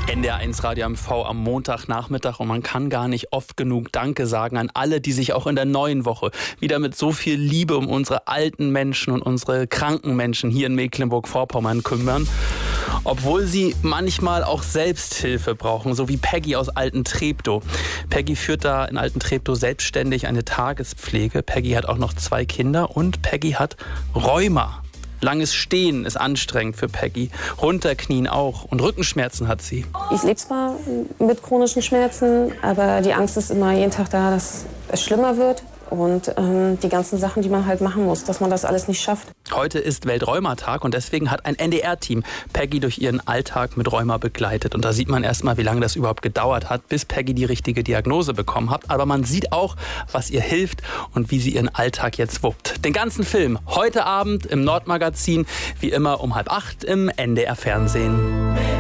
NDR1 Radio MV am Montagnachmittag und man kann gar nicht oft genug Danke sagen an alle, die sich auch in der neuen Woche wieder mit so viel Liebe um unsere alten Menschen und unsere kranken Menschen hier in Mecklenburg-Vorpommern kümmern. Obwohl sie manchmal auch Selbsthilfe brauchen, so wie Peggy aus Altentreptow. Peggy führt da in Altentreptow selbstständig eine Tagespflege. Peggy hat auch noch 2 Kinder und Peggy hat Rheuma. Langes Stehen ist anstrengend für Peggy. Runterknien auch. Und Rückenschmerzen hat sie. Ich lebe zwar mit chronischen Schmerzen, aber die Angst ist immer jeden Tag da, dass es schlimmer wird. Und die ganzen Sachen, die man halt machen muss, dass man das alles nicht schafft. Heute ist Weltrheumatag und deswegen hat ein NDR-Team Peggy durch ihren Alltag mit Rheuma begleitet. Und da sieht man erstmal, wie lange das überhaupt gedauert hat, bis Peggy die richtige Diagnose bekommen hat. Aber man sieht auch, was ihr hilft und wie sie ihren Alltag jetzt wuppt. Den ganzen Film heute Abend im Nordmagazin, wie immer um 7:30 im NDR-Fernsehen.